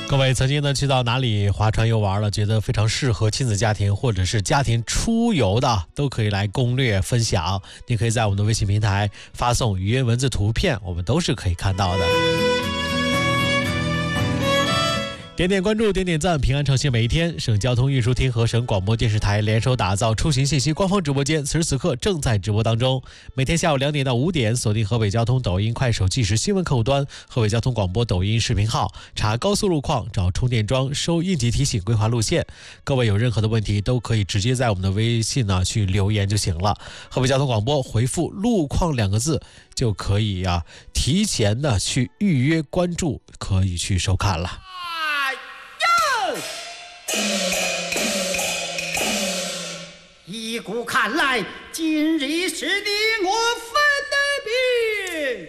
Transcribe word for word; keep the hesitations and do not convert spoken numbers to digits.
各位曾经呢去到哪里划船游玩了，觉得非常适合亲子家庭或者是家庭出游的，都可以来攻略分享。你可以在我们的微信平台发送语音、文字、图片，我们都是可以看到的。点点关注，点点赞，平安呈现每一天。省交通运输厅和省广播电视台联手打造出行信息官方直播间，此时此刻正在直播当中。每天下午两点到五点，锁定河北交通抖音、快手即时新闻客户端、河北交通广播抖音视频号，查高速路况，找充电桩，收应急提醒，规划路线。各位有任何的问题，都可以直接在我们的微信呢去留言就行了。河北交通广播回复路况两个字，就可以啊提前的去预约关注，可以去收看了。 依古看来，今日是你我